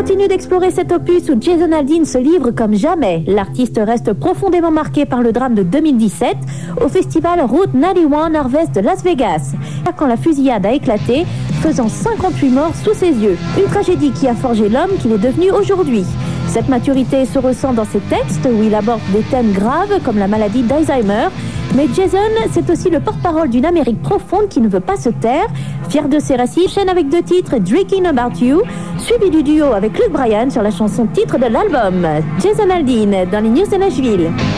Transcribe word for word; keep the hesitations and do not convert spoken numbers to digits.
continue d'explorer cet opus où Jason Aldean se livre comme jamais. L'artiste reste profondément marqué par le drame de deux mille dix-sept au festival Route quatre-vingt-onze Harvest de Las Vegas, quand la fusillade a éclaté, faisant cinquante-huit morts sous ses yeux. Une tragédie qui a forgé l'homme qu'il est devenu aujourd'hui. Cette maturité se ressent dans ses textes où il aborde des thèmes graves comme la maladie d'Alzheimer. Mais Jason, c'est aussi le porte-parole d'une Amérique profonde qui ne veut pas se taire. Fier de ses récits, chaîne avec deux titres, Drinking About You, suivi du duo avec Luke Bryan sur la chanson titre de l'album. Jason Aldean dans les news de Nashville.